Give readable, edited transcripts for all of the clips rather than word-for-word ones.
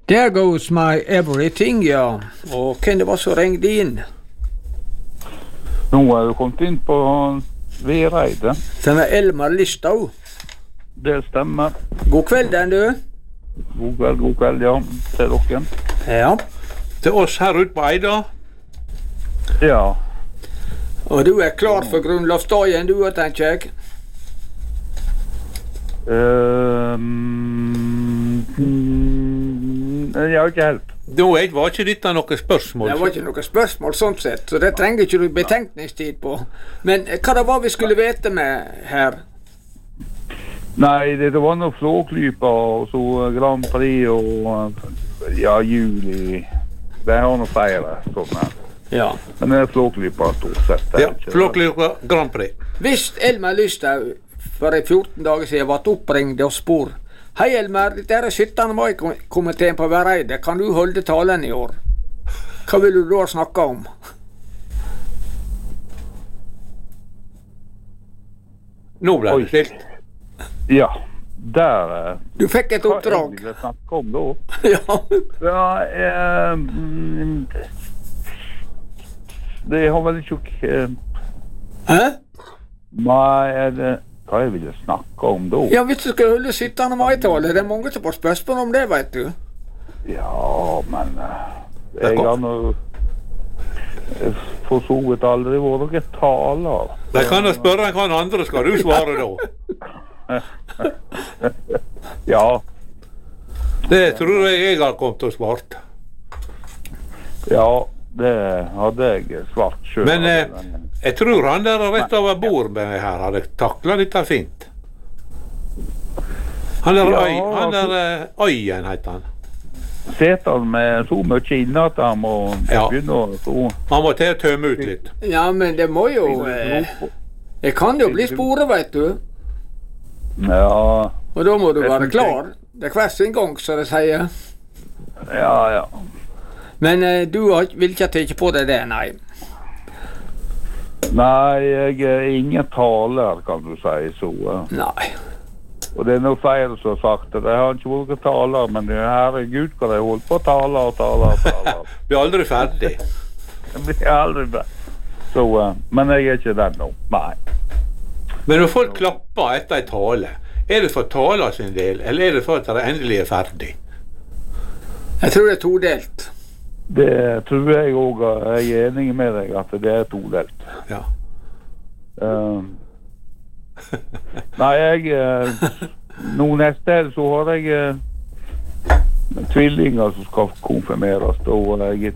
There goes my everything, ja. Og hvem det var som ringde inn? Nå du kommet inn på Vereide. Den er Elmar Listau. Det stemmer. God kveld, den du. God kveld, ja. Til dere. Ja. Til oss her ute på Eida. Ja. Og du er klar for grunnlovsdagen, du, tenker jeg. Ja, ikke helt. Nå var ikke dette noe spørsmål. Det var ikke noe spørsmål sånn sett, så det trenger ikke du betenkningstid på. Men hva det var vi skulle vite med her? Nei, det var noe flåklyper og så Grand Prix og ja, juli. Det har noe feire, sånn her. Ja. Men det er flåklyper stort sett. Ja, flåklyper Grand Prix. Hvis Elmar Lystau for 14 dager siden var oppringd og spor. Hei Elmar, dette er 17. mai-komiteen på Vereide. Kan du holde talen i år? Hva vil du da snakke om? Nå ble det stilt. Ja, der... Du fikk et oppdrag. Hva er det vi snakker om da? Ja. Det har vel ikke... Hæ? Nei, hva jeg ville snakke om da? Ja, hvis du skal holde 17. mai-tale, det er mange som får spørsmål om det, vet du. Ja, men... jeg har nå... for så vidt aldri vært noen taler. Jeg kan jo spørre hva andre skal du svare da? Ja. Det tror jeg har kommet til å svart. Ja, det hadde jeg svart selv. Men jeg tror han der rett over bord med meg her hadde taklet dette fint. Han der Øyen heter han. Seter han med så mye inne at han må begynne å så... Han må til å tømme ut litt. Ja, men det må jo... det kan jo bli sporet, vet du. Ja. Og da må du være klar. Det er hver sin gang, så det sier. Ja. Men du vil ikke tenke på det, nei? Nei, jeg er ingen taler, kan du si, så... Nei. Og det er noe feil som har sagt det. Jeg har ikke vært taler, men herregud, hva jeg holdt på å tale. Blir aldri ferdig. Jeg blir aldri ferdig. Så, men jeg er ikke den nå, nei. Men når folk klapper etter en tale, er det for taler sin del, eller er det for at det endelig er ferdig? Jeg tror det er todelt. Det tror jeg også, jeg er enig med deg at det er todelt. Ja. Nei, nå neste her så har jeg tvillinger som skal konfirmeres, og jeg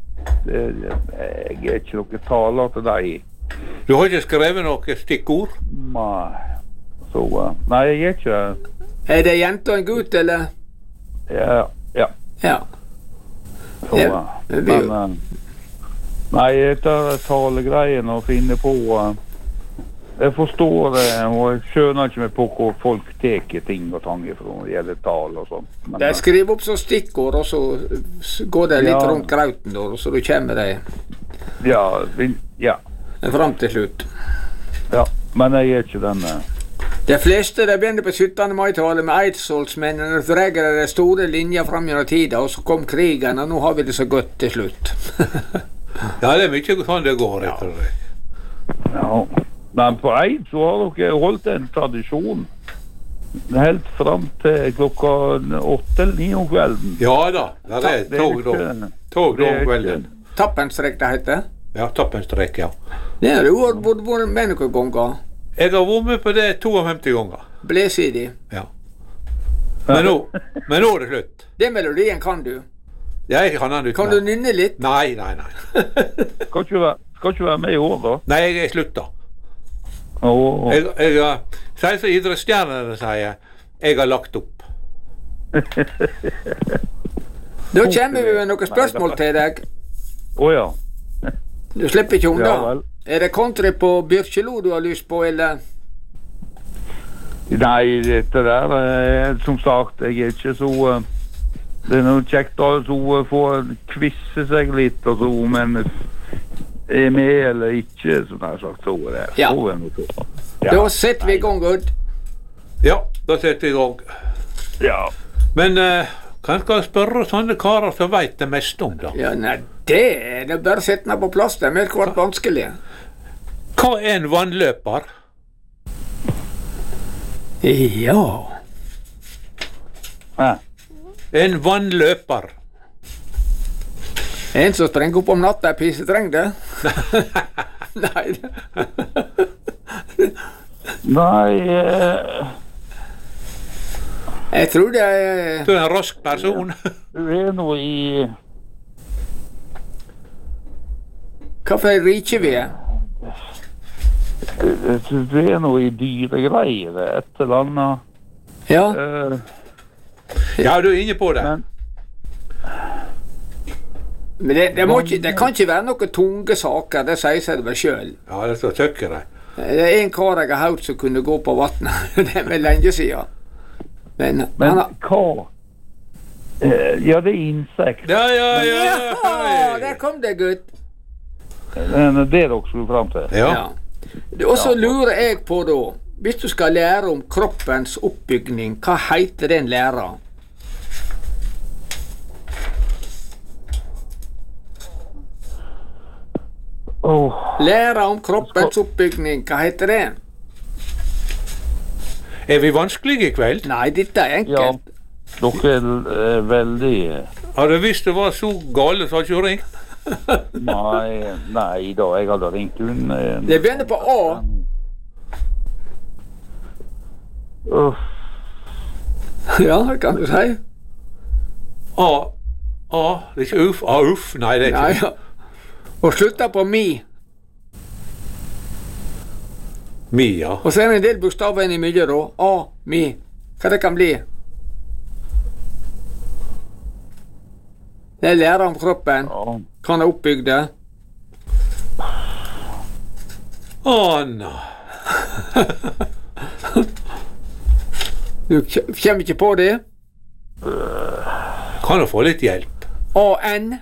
er ikke noen taler til deg. Du har ikke skrevet noe stikkord? Nei, så, nei, jeg er ikke... Er det jente og en gutt, eller? Ja. Ja. Så, men, nei, jeg tar talegreien og finner på... Jeg forstår det, og jeg skjønner ikke meg på hvor folk teker ting og tang ifra når det gjelder tal og sånt. Det er skriv opp som stikkord, og så går det litt rundt grauten, og så du kommer deg... Ja. Fram til slutt. Ja, men jeg er ikke denne. De fleste de begynner på 17. mai-tale med Eidsvollsmennene og dreier de store linjer fram gjennom tida, og så kom krigen, og nå har vi det så godt til slutt. Ja, det er mye sånn det går, jeg tror jeg. Ja, men på Eid så har dere holdt en tradisjon helt fram til klokka 8 eller 9 om kvelden. Ja da, det er tog da. Tog da om kvelden. Tappenstrek det heter? Ja, tappenstrek, ja. Det er jo vært med noen ganger. Jeg har vært med på det 52 ganger. Blesidig. Ja. Men nå er det slutt. Den melodien kan du. Ja, jeg kan den uten. Kan du nynne litt? Nei. Skal ikke være med i år da? Nei, jeg er slutt da. Jeg sier som idrettsstjernene sier, jeg har lagt opp. Da kommer vi med noen spørsmål til deg. Ja. Du slipper ikke unna. Ja, vel. Er det country på Byrkjelo du har lyst på, eller? Nei, dette der som sagt, jeg er ikke så... det er noe kjekt å få kvisse seg litt og så, men er med eller ikke, som jeg har sagt, så er det. Ja. Ja. Da setter vi i gang, Odd. Ja, da setter vi i gang. Ja. Men Kan jeg spørre sånne karer som vet det mest om da? Ja, nei, det er bare sittende på plass, det er mer kvart vanskelig. Hva er en vannløper? Ja. En vannløper. En som sprenger opp om natta i pisetreng, det? Nei. Nei, Jeg tror det er... Du er en rask person. du er noe i... Hva for en rike vi er? Du er noe i dyregreier, et eller annet. Ja. Ja, du er inne på det. Men det kan ikke være noen tunge saker, det sier seg det vel selv. Ja, det står tøkker det. Det er en kar jeg har hørt som kunne gå på vattnet, det er vel lenge siden. Men hva? Ja, det er insekt. Ja, der kom det, gutt. Men det dere skulle frem til. Ja. Og så lurer jeg på da, hvis du skal lære om kroppens oppbygning, hva heter den læra? Lære om kroppens oppbygning, hva heter det? Er vi vanskelige i kveld? Nei, dette er enkelt. Ja, dere er veldig... Har du visst det var så gale så har du ikke ringt? Nei da, jeg hadde ringt hun. Det begynner på A. Ja, kan du si. A, det er ikke uff, uff, nei det er ikke. Nei, ja. Og slutter på mi. Mi, ja. Og så er det en del bokstaver inn i mye da. A, mi. Hva det kan bli? Det er lære om kroppen. Kan det oppbygde? Anna. Du kommer ikke på det? Kan du få litt hjelp? A-N.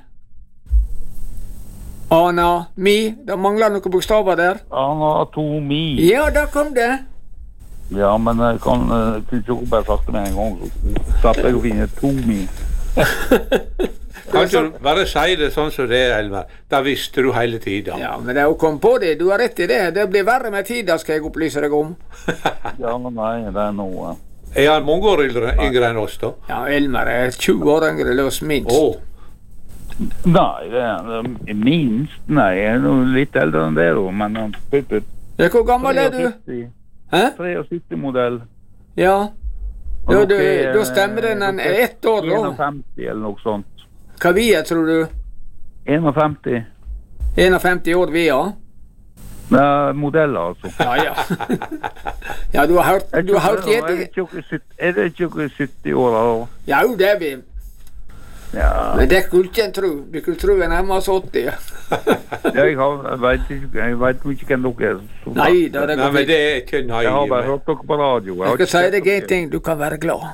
Anami. Det mangler noen bokstaver der. Anatomi. Ja, der kom det. Ja, men jeg kunne ikke bare sagt det med en gang. Så slapp jeg å finne tomi. Kan du bare si det sånn som det er, Elmer? Da visste du hele tiden. Ja, men det er å komme på det. Du har rett i det. Det blir verre med tida, skal jeg opplyse deg om. Ja, nei, det er noe. Er han mange år yngre enn oss da? Ja, Elmer er 20 år yngre enn oss, minst. Nei, det er minst. Nei, jeg er noe litt eldre enn det da, men Ja, hvor gammel er du? Hæ? 73-modell. Ja. Da stemmer den en 1 år da. 51 eller noe sånt. Hva vi er, tror du? 51. 51 år vi, ja. Ja, modeller altså. Ja. Ja, du har hørt Er det ikke 70 år da? Ja, det er vi. Ja. Men det skulle ikke en tro. Du skulle tro en nærmere 80. Jeg vet ikke hvem dere er. Nei, men det er ikke nøye. Jeg har bare hørt dere på radio. Jeg skal si deg en ting, du kan være glad.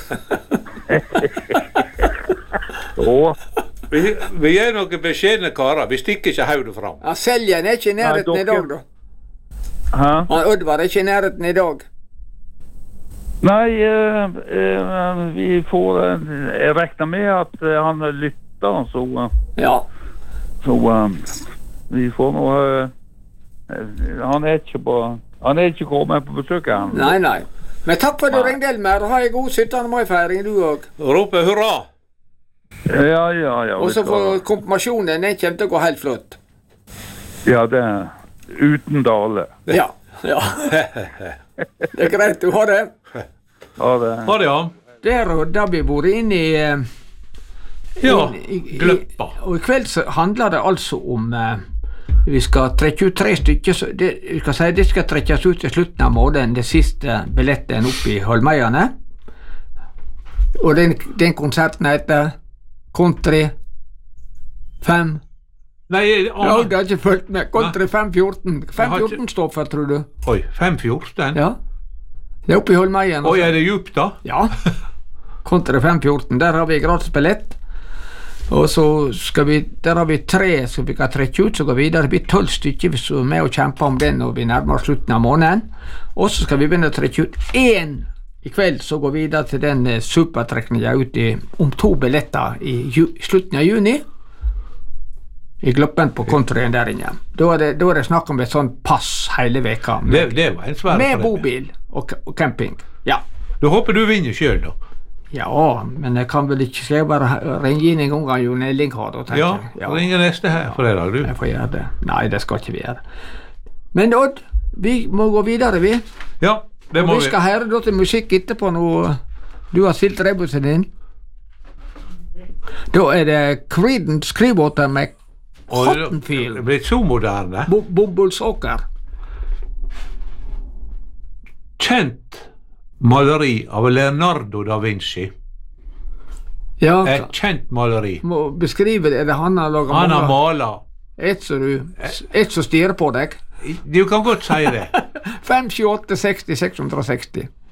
Vi er noen beskjedne karer. Vi stikker ikke hodet fram. Ja, Seljen er ikke i nærheten i dag, da. Hæ? Oddvar er ikke i nærheten i dag. Nei, vi får... Jeg regner med at han lytter, så... Ja. Så vi får noe... Han er ikke kommet på besøk her. Nei. Men takk for at du ringte, Elmer. Ha en god 17. mai-feiring, du også. Rope hurra! Ja. Og så for konfirmasjonen, den kommer til å gå helt flott. Ja, det er uten dale. Ja. Det er greit, du har det. Ha det, ja. Der og da vi bor inn i... Gløppa. Og i kveld så handler det altså om... vi skal trekke ut 3 stykker, det skal trekkes ut til slutten av måneden, det siste billetten oppe i Holmeierne. Og den konserten heter Country 5. Nei, ja, du har ikke følt med. Country 514. 514 står for, tror du? Oi, 514? Ja. Det er oppe i Holmeierne. Oi, er det djupt da? Ja. Country 514, der har vi gratis billett. Og så skal vi, der har vi 3 som vi kan trekke ut, så går vi videre. Det blir 12 stykker som er med og kjemper om den når vi nærmer slutten av måneden. Og så skal vi begynne å trekke ut 1 I kveld så går vi videre til den supertrekningen om 2 billetter i slutten av juni. I Gloppen på kontoen der inne. Da er det snakk om et sånt pass hele veka. Det var en svær med bobil og camping. Ja. Da håper du vinner selv da. Ja, men jeg kan vel ikke skal jeg bare ringe inn en gang av Jon Ellingkard. Ja, ringer neste her fredag, du. Jeg får gjøre det. Nei, det skal ikke vi gjøre. Men Odd, vi må gå videre, vi. Ja, det må vi. Vi skal høre da til musikk etterpå når du har stilt rebusen din. Da er det Creedence Clearwater med Cottonfield. Det blir så moderne. Bombulsåker. Kjent maleri av Leonardo da Vinci. Ja, Et kjent maleri. må beskrive det. Er det han har laget Han har malet. Et som styrer på deg. Du kan godt si det. 5, 7, 8, 60, 660.